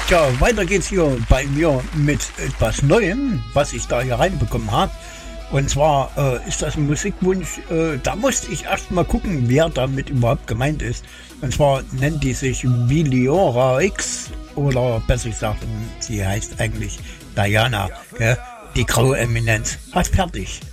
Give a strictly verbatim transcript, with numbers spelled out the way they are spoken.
Tja, weiter geht's hier bei mir mit etwas Neuem, was ich da hier reinbekommen habe. Und zwar äh, ist das ein Musikwunsch, äh, da musste ich erst mal gucken, wer damit überhaupt gemeint ist. Und zwar nennt die sich Viliora X, oder besser gesagt, sie heißt eigentlich Diana, gell? Die graue Eminenz. Hat fertig.